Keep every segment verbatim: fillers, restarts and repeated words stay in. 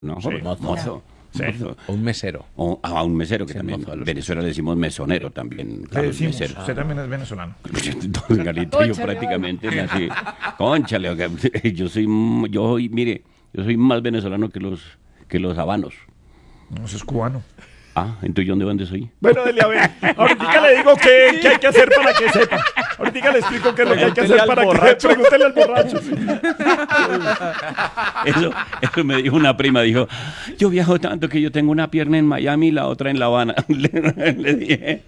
¿no? Sí. Mozo. Mozo. Sí. Mozo. O un mesero. O a un mesero que Sí, también. mozo a En los Venezuela le decimos mesonero también. Le Carlos decimos, Mesero. usted también es venezolano. Entonces, Galito, yo Cónchale, prácticamente nací. Cónchale, oiga, yo soy, yo soy, mire, yo soy más venezolano que los, que los habanos. No, eso es cubano. Ah, entonces ¿yo de dónde soy? Bueno, dele a ver. Ahorita le digo qué, qué hay que hacer para que sepa. Ahorita le explico qué es lo que hay que hacer Pregúntele al para borracho. que pregúntele al borracho. Sí. Eso, eso me dijo una prima, dijo, yo viajo tanto que yo tengo una pierna en Miami y la otra en La Habana. Le, le dije,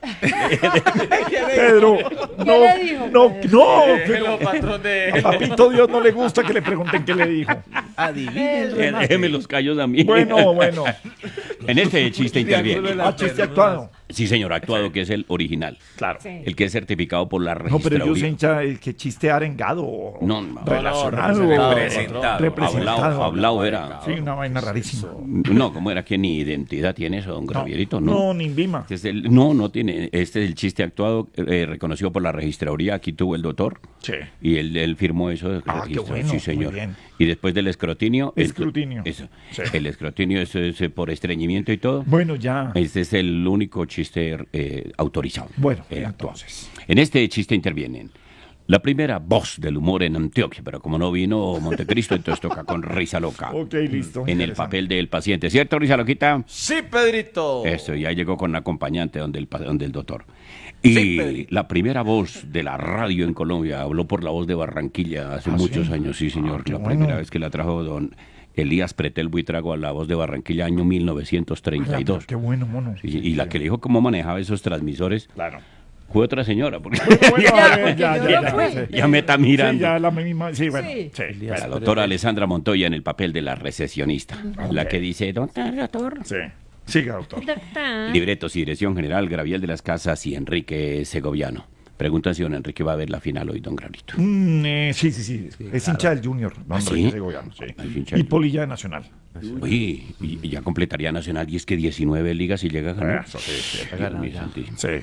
Pedro, no, le dijo, no, Pedro? no, Pero pero patrón a de... Papito Dios no le gusta que le pregunten qué le dijo. "Eh, déjeme los callos a mí. Bueno, bueno. En este chiste interviene. Ah, chiste actuado. Sí, señor, actuado, que es el original. Claro. Sí. El que es certificado por la No, pero registraduría. yo sé hincha el que chiste arengado. No, no, relacionado. representado, representado. Hablado, hablado era. Sí, una vaina rarísima. No, ¿cómo era que ni identidad tiene eso, don Gravierito? No. No, ni Vima. Este es el- no, no tiene. Este es el chiste actuado, eh, reconocido por la registraduría. Aquí tuvo el doctor. Sí. Y él, él firmó eso. de Ah, qué registro. bueno, Sí, muy señor. bien. Y después del escrutinio. el- Escrutinio. eso. Sí. El escrutinio es, es, eh, por estreñimiento y todo. Bueno, ya. Este es el único chiste eh, autorizado. Bueno, eh, actuado. entonces. En este chiste intervienen la primera voz del humor en Antioquia, pero como no vino Montecristo, entonces toca con Risa Loca. Ok, listo. En el Interesante. papel del paciente, ¿cierto, Risa Loquita? Sí, Pedrito. Eso, ya llegó con acompañante donde el, pa- donde el doctor. Y Sí, Pedrito. la primera voz de la radio en Colombia habló por la voz de Barranquilla hace ¿Ah, muchos sí? años, sí, señor. Ah, qué la bueno. primera vez que la trajo don Elías Pretel Buitrago a la voz de Barranquilla, año mil novecientos treinta y dos. Qué bueno, mono. Sí, y la que le dijo cómo manejaba esos transmisores Claro. fue otra señora, porque Bueno, a ver, ya, porque ya, yo no ya. fui. sí. ya me está mirando. Sí, ya la misma. Sí, bueno. Sí. Sí. La doctora Alessandra Montoya en el papel de la recesionista, la que dice, doctor, doctor. Sí. Siga, doctor. Doctor. Libretos y dirección general, Graviel de las Casas y Enrique Segoviano. Preguntan si don Enrique va a ver la final hoy, don Gravito. Mm, eh, sí, sí, sí. Es hincha del Junior. No, ¿Ah, hombre, sí? ese Goyano, sí. Ah, es hincha Y del- Polilla de Nacional. Uy, y, y ya completaría Nacional y es que diecinueve ligas y llega a ganar. Eso, sí, sí. Dios mío santísimo. Sí.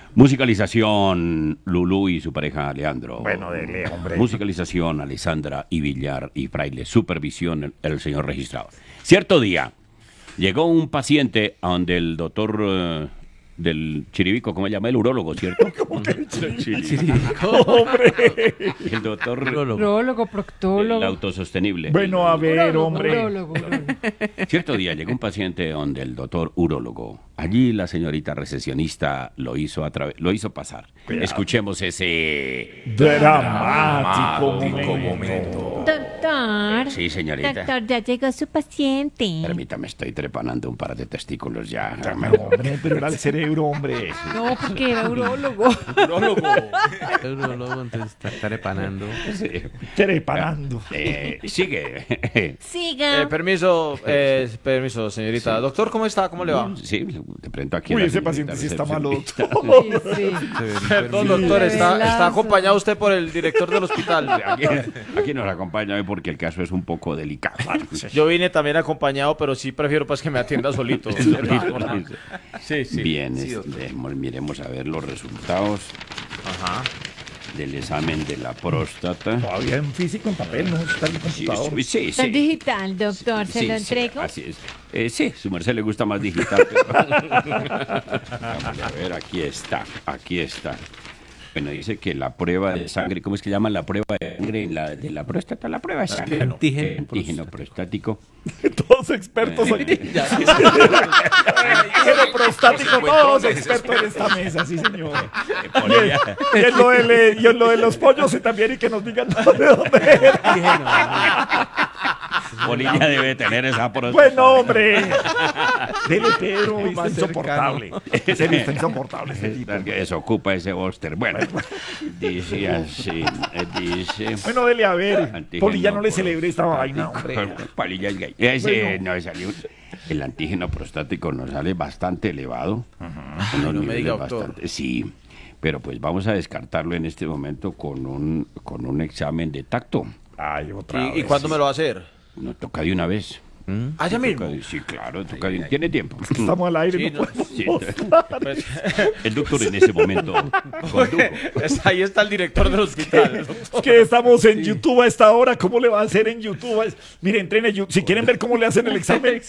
Musicalización, Lulú y su pareja Leandro. Bueno, dele, hombre. Musicalización, Alessandra y Villar y Fraile. Supervisión, el, el señor registrado. Cierto día, llegó un paciente a donde el doctor eh, del Chiribico, ¿cómo se llama? El urólogo, ¿cierto? Hombre. El doctor Urólogo, el proctólogo. autosostenible. Bueno, a ver, Urólogo, hombre. urólogo, urólogo. Cierto día llegó un paciente donde el doctor urólogo. Allí la señorita recesionista lo hizo a través, lo hizo pasar. Cuidado. Escuchemos ese Dramático dramático momento. Doctor. Sí, señorita. Doctor, ya llegó su paciente. Permítame, estoy trepanando un par de testículos ya. No, hombre, pero era el cerebro, hombre. No, porque era urólogo. Urólogo. Luego entonces está trepanando. Sí. Trepanando. Eh, sigue. Siga. Eh, permiso, eh, permiso, señorita. Doctor, ¿cómo está? ¿Cómo le va? Sí, te presento aquí. a Uy, la ese señorita paciente sí está malo, recepcionista. doctor. Sí, sí. Perdón, doctor, está, Revelazo. está acompañado usted por el director del hospital. Aquí, aquí nos acompaña hoy porque el caso es un poco delicado. Yo vine también acompañado, pero sí prefiero pues que me atienda solito. Sí, sí. Bien, Sí, este, doctor. vemos- miremos a ver los resultados Ajá. del examen de la próstata. Todavía en físico, en papel, no está en el Sí, computador. sí, sí, Está sí. digital, doctor. ¿Se Sí, lo sí, entrego? así es. Eh, sí, su merced le gusta más digital. Pero... Vamos a ver, aquí está, aquí está. Bueno, dice que la prueba de sangre, ¿cómo es que llaman la prueba de sangre la, de la próstata? La prueba de sangre. ¿no? Antígeno Eh, Antígeno prostático. Todos expertos aquí. Ya, sí, Pero prostático, todos expertos en esta mesa, sí, señor. Polilla, Y en lo de, y en lo de los pollos y también y que nos digan de dónde era. Polilla debe tener esa próstata. Bueno, hombre. Dele, Pedro, está insoportable. En serio, está insoportable este tipo. Que desocupa ese bóster. Bueno, dice así, eh, dice... Bueno, dele a ver. Antígeno Polilla no le celebre esta vaina, prostático. hombre. Polilla es gay. Ese, Bueno. no, salió, el antígeno prostático nos sale bastante elevado. Unos no me diga, niveles doctor. bastante- Sí, pero pues vamos a descartarlo en este momento con un, con un examen de tacto. Ay, otra ¿Y, y vez. cuándo me lo va a hacer? Nos toca de una vez. Ah, ya mismo. Toca- Sí, claro, toca- tiene tiempo. Estamos al aire, Sí, no no. podemos Sí. mostrar. Pues, El doctor en ese momento condujo. es- ahí está el director del hospital. Es que estamos en YouTube a esta hora. ¿Cómo le va a hacer en YouTube? Es- Miren, entren en YouTube. Si quieren ver cómo le hacen el examen,